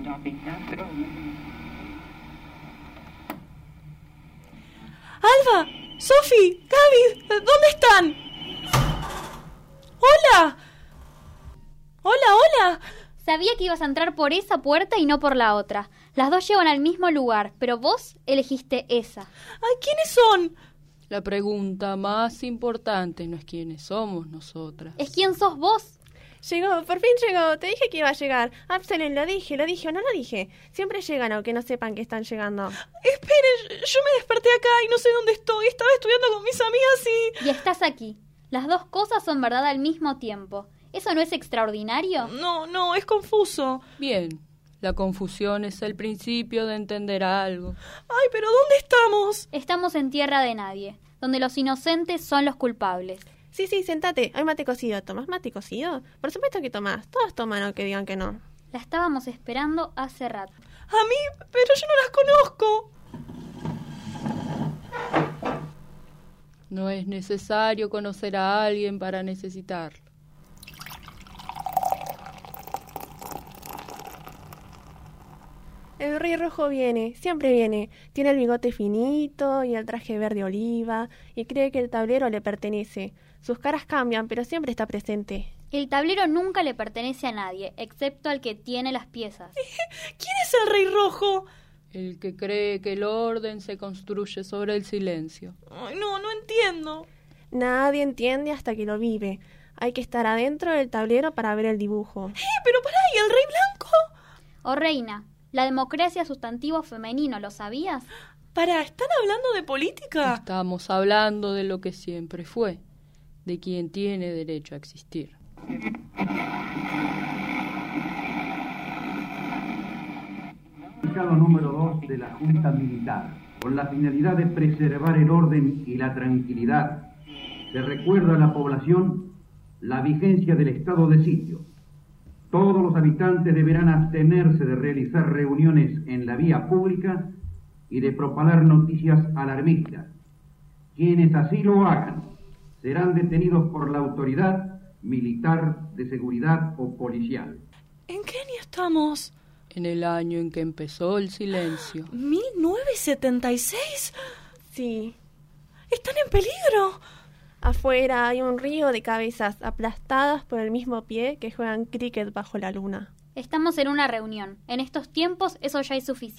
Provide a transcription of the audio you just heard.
Alba, Sofi, Gaby, ¿dónde están? ¡Hola! ¡Hola, hola! Sabía que ibas a entrar por esa puerta y no por la otra. Las dos llevan al mismo lugar, pero vos elegiste esa. ¡Ay, ¿quiénes son? La pregunta más importante no es quiénes somos nosotras. Es quién sos vos. Llegó, por fin llegó. Te dije que iba a llegar. Absalom, lo dije o no lo dije. Siempre llegan aunque no sepan que están llegando. Esperen, yo me desperté acá y no sé dónde estoy. Estaba estudiando con mis amigas Y estás aquí. Las dos cosas son verdad al mismo tiempo. ¿Eso no es extraordinario? No, es confuso. Bien, la confusión es el principio de entender algo. Ay, pero ¿dónde estamos? Estamos en tierra de nadie, donde los inocentes son los culpables. Sí, sentate. Hay mate cocido. ¿Tomás mate cocido? Por supuesto que tomás. Todos toman aunque digan que no. La estábamos esperando hace rato. A mí, pero yo no las conozco. No es necesario conocer a alguien para necesitarlo. El rey rojo viene, siempre viene. Tiene el bigote finito y el traje verde oliva y cree que el tablero le pertenece. Sus caras cambian, pero siempre está presente. El tablero nunca le pertenece a nadie, excepto al que tiene las piezas. ¿Quién es el rey rojo? El que cree que el orden se construye sobre el silencio. Ay, no entiendo. Nadie entiende hasta que lo vive. Hay que estar adentro del tablero para ver el dibujo. Pero pará, ¿y el rey blanco? Oh, reina, la democracia es sustantivo femenino, ¿lo sabías? Pará, ¿están hablando de política? Estamos hablando de lo que siempre fue, de quien tiene derecho a existir. Número 2 de la Junta Militar, con la finalidad de preservar el orden y la tranquilidad, se recuerda a la población la vigencia del estado de sitio. Todos los habitantes deberán abstenerse de realizar reuniones en la vía pública y de propalar noticias alarmistas. Quienes así lo hagan serán detenidos por la autoridad militar, de seguridad o policial. ¿En qué año estamos? En el año en que empezó el silencio. ¿1976? Sí. ¿Están en peligro? Afuera hay un río de cabezas aplastadas por el mismo pie que juegan cricket bajo la luna. Estamos en una reunión. En estos tiempos eso ya es suficiente.